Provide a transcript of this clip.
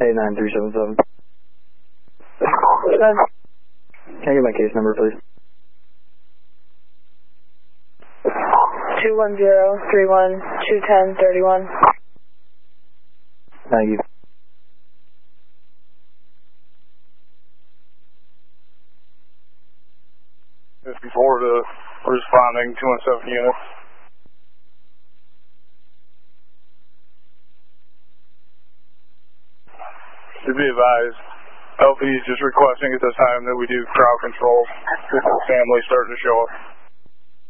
Hey, 9377. Can I get my case number, please? 210-31-210-31. Thank you. This is Florida responding 217 units. To be advised, LP is just requesting at this time that we do crowd control with the family starting to show up.